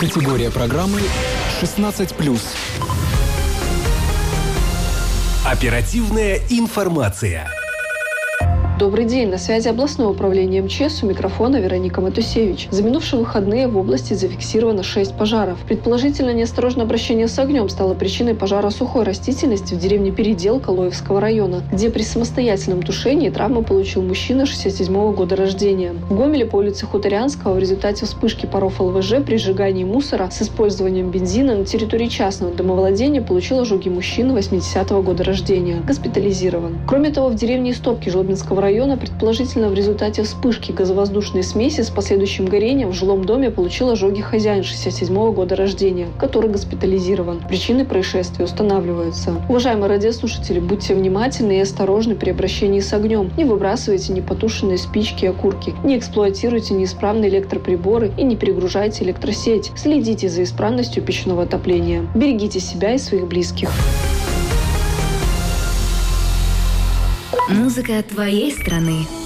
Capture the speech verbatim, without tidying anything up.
Категория программы шестнадцать плюс. Оперативная информация. Добрый день. На связи областное управление МЧС. У микрофона Вероника Матусевич. За минувшие выходные в области зафиксировано шесть пожаров. Предположительно, неосторожное обращение с огнем стало причиной пожара сухой растительности в деревне Переделка Лоевского района, где при самостоятельном тушении травму получил мужчина шестьдесят седьмого года рождения. В Гомеле по улице Хуторянского в результате вспышки паров ЛВЖ при сжигании мусора с использованием бензина на территории частного домовладения получил ожоги мужчина восьмидесятого года рождения. Госпитализирован. Кроме того, в деревне Истопки Жлобинского района района, предположительно в результате вспышки газовоздушной смеси с последующим горением в жилом доме получил ожоги хозяин шестьдесят седьмого года рождения, который госпитализирован. Причины происшествия устанавливаются. Уважаемые радиослушатели, будьте внимательны и осторожны при обращении с огнем. Не выбрасывайте непотушенные спички и окурки. Не эксплуатируйте неисправные электроприборы и не перегружайте электросеть. Следите за исправностью печного отопления. Берегите себя и своих близких. Музыка твоей страны.